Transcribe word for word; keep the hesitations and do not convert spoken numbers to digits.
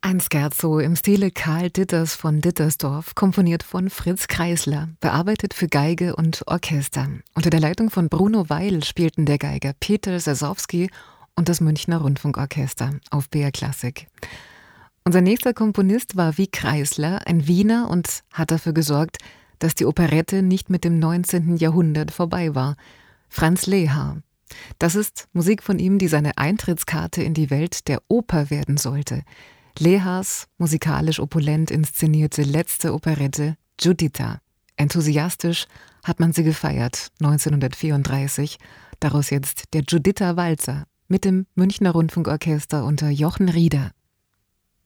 Ein Scherzo im Stile Karl Ditters von Dittersdorf, komponiert von Fritz Kreisler, bearbeitet für Geige und Orchester. Unter der Leitung von Bruno Weil spielten der Geiger Peter Sasowski und das Münchner Rundfunkorchester auf B R Klassik. Unser nächster Komponist war wie Kreisler ein Wiener und hat dafür gesorgt, dass die Operette nicht mit dem neunzehnten Jahrhundert vorbei war. Franz Lehár. Das ist Musik von ihm, die seine Eintrittskarte in die Welt der Oper werden sollte. Lehárs musikalisch opulent inszenierte letzte Operette Giuditta. Enthusiastisch hat man sie gefeiert, neunzehnhundertvierunddreißig. Daraus jetzt der Giuditta-Walzer mit dem Münchner Rundfunkorchester unter Jochen Rieder.